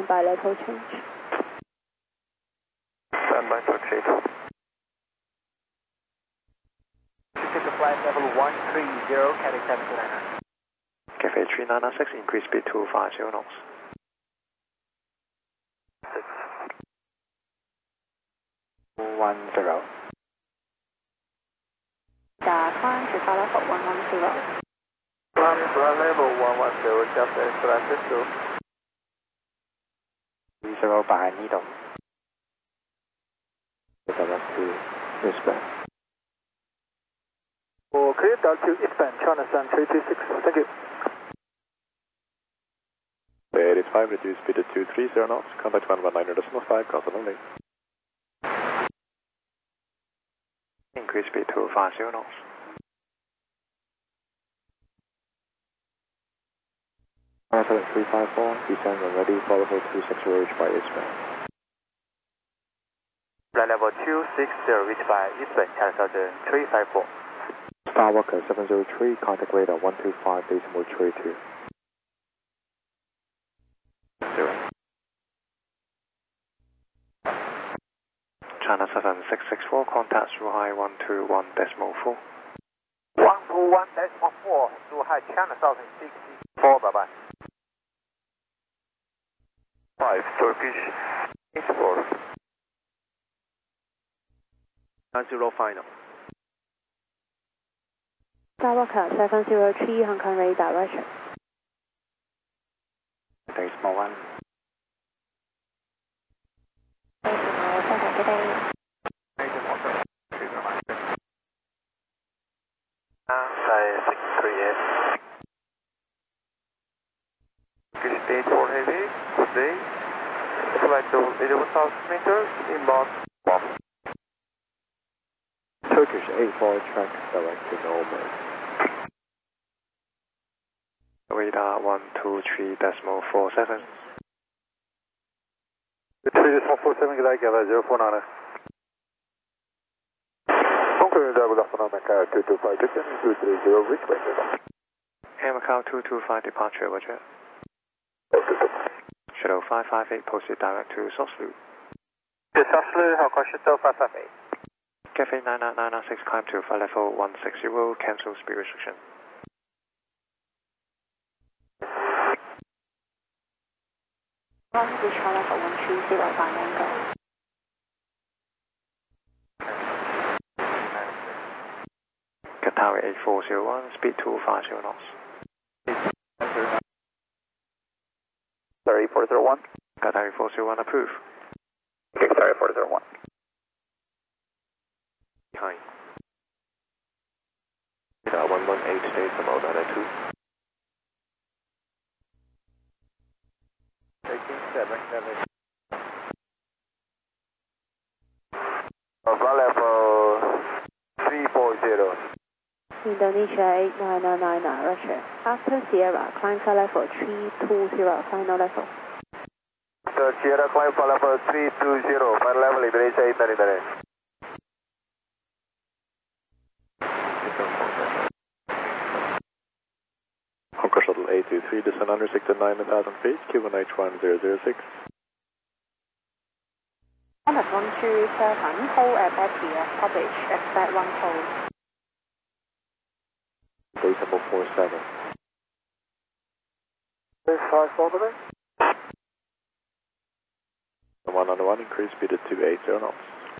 by level change. Stand by for change. Ticket to flight level 130, Cathay 729. Cafe 3996, increase speed to 50 knots. 10. Climb to flight level 110. Climb to flight level 110, Cathay Francisco. 30 behind needle. Direct to eastbound. For clear down to eastbound, China Sun 326, thank you. Bay 85, reduce speed to 230 knots, contact 119.5, cross only. Increase speed to 50 knots. Pilot 354, descend when ready, follow for 26 reach by eastbound. Flight level 260, reach by eastbound, China Southern 354. Skywalker 703, contact radar 125.32. 0. China Southern 664, contact Zhuhai 121.4. 121.4, Zhuhai China Southern 664, bye bye. 5 Turkish 84. 90 final. Skywalker 703, Hong Kong radar direction. Day small one. Good day. Side 638. Good stage for heavy. Good day. Flight level 81,000 meters. Inbound. Turkish 84 track direct to Normal. Radar 123.47. 3.47, good day, Gala 049. Conclude good afternoon, Macau 225, descent 230, reach by Air Macau 225, departure, roger. Shuttle 558, posted direct to Sosloo. Yes, Sosloo, how caution Shuttle 558. Cafe 996, climb to flight level 160, cancel speed restriction. Reach flight level 130 by Mango. Qatar 8401, speed to 50 knots. Sorry, 401. Qatar 8401, approve. Okay, sorry, 401. Behind. 118, stay from 0992. Taking 77. Flight level 340. Indonesia 8999, roger. After Sierra, climb flight level 320, final level. So Sierra climb flight level 320, final level Indonesia 8999. Hawker Shuttle 823, descend under 69,000 feet, Q1H1006. Contact 127, hold at Betty as published, expect 1 hold. Base number 47. Base 5 1 increase speed to 280 knots.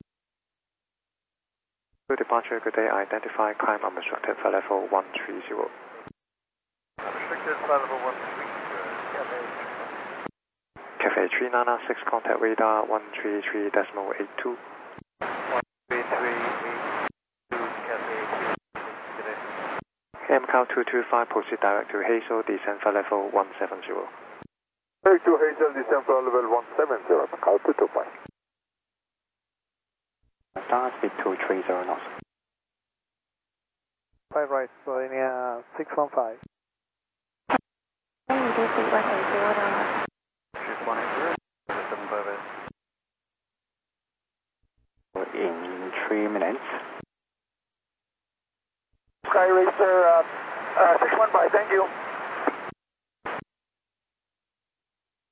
Good departure, good day, identify climb unobstructed flight level 130. Unrestricted flight level 130, Cafe 3996, contact radar 133.82. 133.82, Cathay 2. Macau 225, proceed direct to Hazel, descend flight level 170. Direct to Hazel, descend flight level 170, Macau 225. Start speed 230 knots. 5 right, Slovenia 615. You do speak West 80, 610, 7 In 3 minutes. Sky Racer 615, thank you.